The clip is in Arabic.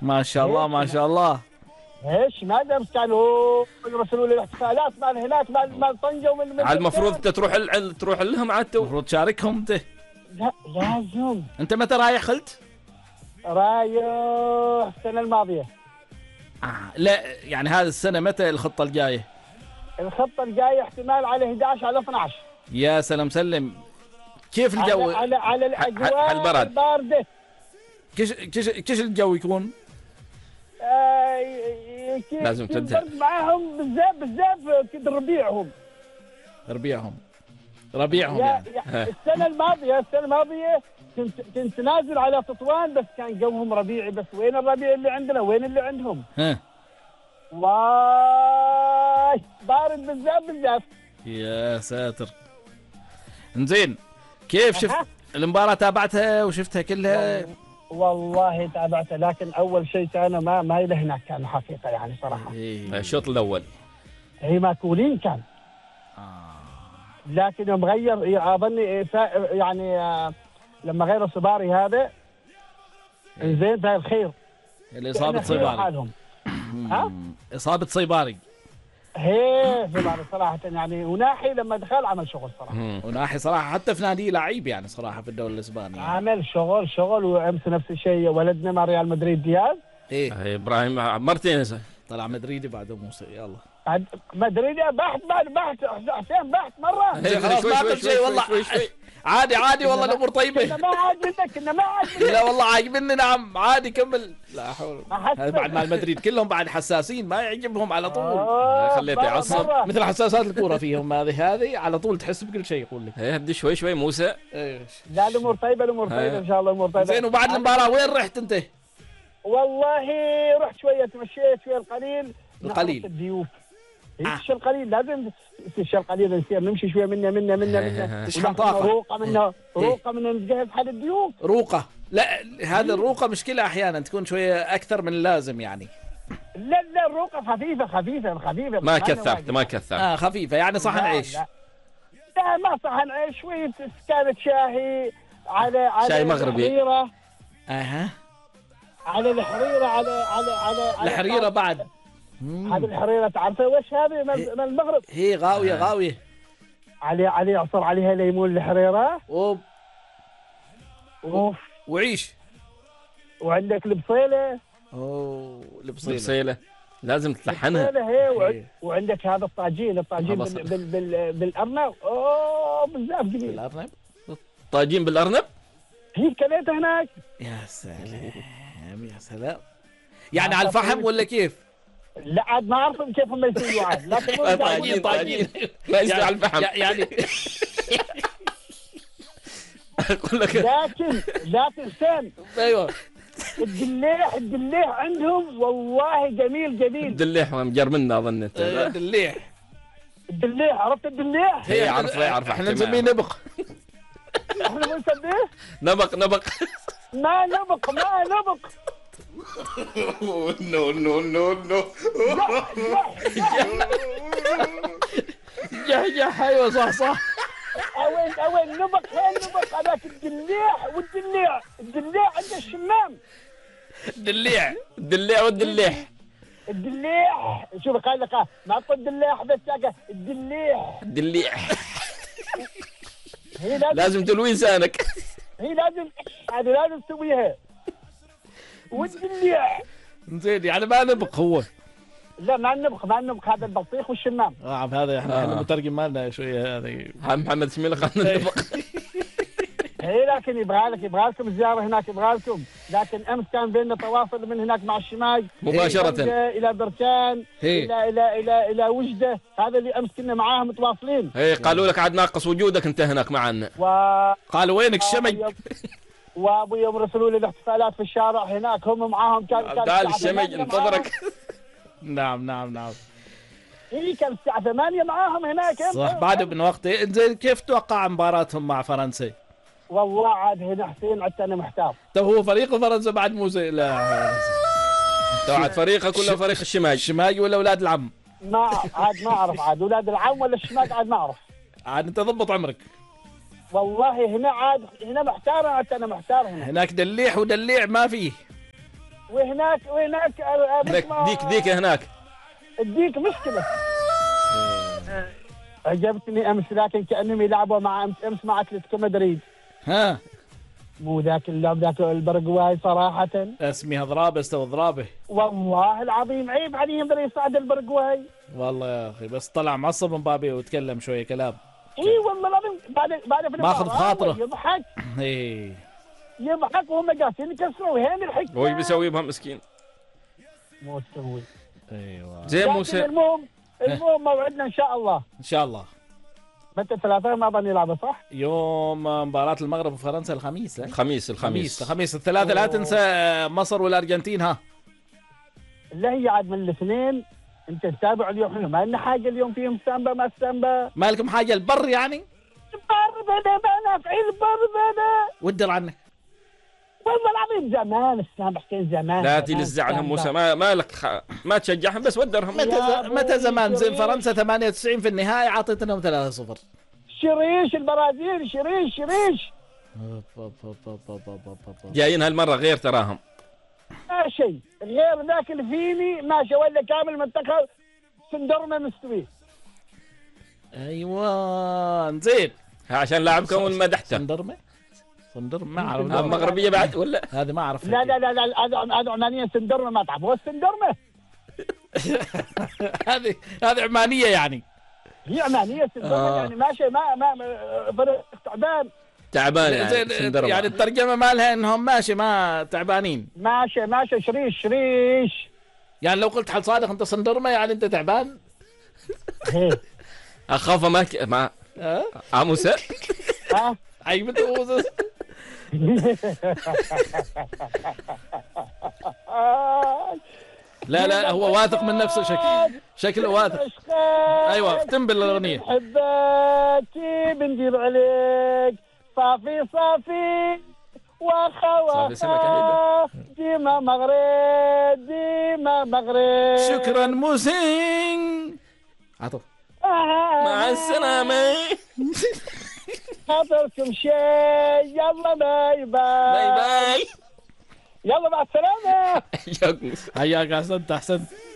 ما شاء الله ما شاء الله. ايش ما امس كانوا يرسلوا لي الاحتفالات مال هناك مال طنجه ومن المفروض انت تروح لهم عاد. المفروض تشاركهم انت. لا لازم. انت متى رايح قلت؟ رايح السنه الماضيه. لا يعني هذه السنه متى الخطه الجايه؟ الخطه الجايه احتمال على 11 على 12. يا سلام سلم. كيف الجو؟ على الاجواء البرد البارده. كيش الجو يكون؟ لازم تنزل معاهم بزاف كده ربيعهم يعني. السنه الماضيه كنت نازل على تطوان بس كان جوهم ربيعي. بس وين الربيع اللي عندنا وين اللي عندهم؟ واي بارد بزاف. يا ساتر. انزين كيف شفت المباراة؟ تابعتها وشفتها كلها؟ والله تابعتها لكن اول شيء كان ما الى هناك كان حقيقه يعني صراحه. الشوط الاول هي ماكولين كان. لكن يوم غير اظني يعني لما غير الصباري هذا زين ده الخير. الاصابه صيباري. اصابه صيباري. هي صباري صراحه يعني. وناحي لما دخل عمل شغل صراحه. وناحي صراحه حتى في نادي لعيب يعني صراحه في الدوري الاسباني يعني. عمل شغل وامس نفس الشيء ولدنا مع ريال مدريد دياز. ايه ابراهيم مارتينيز طلع مدريدي بعد موسى. يلا مدريدي بحت حسين بحت مره. خلاص ما أقول شيء والله. عادي والله الامور طيبه. كنا ما عاجبك لا والله عاجبني. نعم عادي كمل. لا حول. هذا بعد مع المدريد كلهم بعد حساسين ما يعجبهم على طول. خليته يعصب مثل حساسات الكوره فيهم. هذه على طول تحس بكل شيء يقول لك. هدي شوي موسى. لا الامور طيبه ان شاء الله الامور طيبه. زين وبعد المباراه وين رحت انت؟ والله رحت شويه تمشيت شويه القليل الضيوف. الشيء القليل لازم الشيء القليل يصير نمشي شويه منا روقه منها نجهز حد الضيوف. روقه لا هذا الروقه مشكله احيانا تكون شويه اكثر من اللازم يعني. لا الروقه خفيفه ما كثرت خفيفه يعني صحن عيش. لا ما صحن عيش شويه سكانة شاهي على شاي مغربي. على الحريره على الحريره بعد. هذه الحريره تعرفها وش هذه من المغرب؟ هي غاويه علي عصر عليها ليمون الحريره. اوف وعيش. وعندك البصيله. البصيله لازم تلحنها. وعندك هذا الطاجين بالارنب. بزاف جميل. بالارنب. طاجين بالارنب. هي كليته هناك. يا سلام يعني على الفحم ولا كيف؟ لا عاد ما اعرف كيف هم يسووا عاد لكن طاجين لا يسوي على الفحم يعني. اقول لك لكن سام. ايوه الدليح عندهم والله جميل. الدليح مجر منا اظن انت. الدليح عرفت الدليح؟ هي عارف احنا نسميه نبق. احنا بنسميه نبق ما نبق نو جح ايوه صح. اوين نبق هذاك الدليح الدليع عند الشمام. الدليع شوف قال لك ما تقول الدليح بس الدليع هي لازم تلوي لسانك. هي لازم تسويها. والدليع زين يعني ما نبق هو. لا ما نبق هذا البطيخ والشمام. هذا احنا المترجم مالنا شويه هذا محمد اسماعيل خلنا نبق. هي لكن يبغى لكم الزياره هناك لكن امس كان بيننا تواصل من هناك مع الشماج مباشره الى بركان الى وجده. هذا اللي امس كنا معاهم متواصلين. قالوا لك عاد ناقص وجودك انت هناك معنا. قالوا وينك الشمج؟ وابو يوم رسلوا لي الاحتفالات في الشارع هناك هم معاهم كان الشمج انتظرك. نعم هي كان الساعه 8 معاهم هناك. صح بعد ابن وقت. زين كيف توقع مباراتهم مع فرنسا؟ والله عاد هنا حسين عدت انا محتار. طب هو فريق فرنسا بعد موسى؟ لا توعد فريقك ولا فريق الشماج ولا اولاد العم؟ ما اعرف عاد اولاد العم ولا الشماج عاد ما اعرف. عاد انت ضبط عمرك. والله هنا محتار. انا محتار هنا. هناك دليح ودليع ما فيه. وهناك ديك هناك. الديك مشكلة. عجبتني امس، لكن كانهم يلعبوا مع امس مع اتلتيكو مدريد. ها مو ذاك اللعب ذاك البرغواي صراحة. اسمها ضرابة استوى ضرابة. والله العظيم عيب عليه يقدر يصعد البرغواي. والله يا اخي بس طلع معصب مبابي وتكلم شوية كلام. اي والله العظيم بعد في ماخذ خاطره يضحك. اي يضحك وهم قاعدين يكسروا. وين الحكمة؟ هو بيسوي بها مسكين. مو تسوي. ايوه زين موسى. المهم موعدنا ان شاء الله. ان شاء الله. متى الثلاثاء ما ظني يلعبوا صح؟ يوم مباراة المغرب وفرنسا الخميس. الخميس الثلاثة. لا تنسى مصر والأرجنتين. ها اللي هي عاد من الاثنين. انت تتابع اليوم، احنا ما لنا حاجة اليوم فيهم سامبا ما سامبا. ما لكم حاجة البر يعني؟ بربدة ما نافعين بربدة. ودر عنك. والله العظيم زمان السامبا حكين زمان. لا تجلس زعلهم موسى، ما لك ما تشجعهم بس ودرهم. متى زمان زي فرنسا 98 في النهاية عطيتنا 3-0. شريش البرازيل شريش. جايين هالمرة غير تراهم. ما شيء غير ذاك الفيني ماشي ولا كامل منتخب سندرنا مستوي. ايوه زين عشان لاعبكم والمدحته. صندرمة ما اعرف. مغربية بعد ولا هذه ما اعرف. لا هذا عمانية سندرمة ما تعرف. هو السندرمة هذه عمانية يعني. هي عمانية سندرمة يعني ماشي ما فرق تعبان يعني. يعني الترجمة مالها انهم ماشي ما تعبانين. ماشي شريش. يعني لو قلت حل صادق انت صندرمة يعني انت تعبان. اخاف ما موسى. ها عيبته. لا هو واثق من نفسه. شكله واثق. ايوه اختم بالاغنيه. حبك بنجيب عليك صافي وخوا ديما مغرب. شكرا موسين. عطوا مع السلامة. خاطركم شيء. يلا باي. يلا مع السلامة. حياك احسنت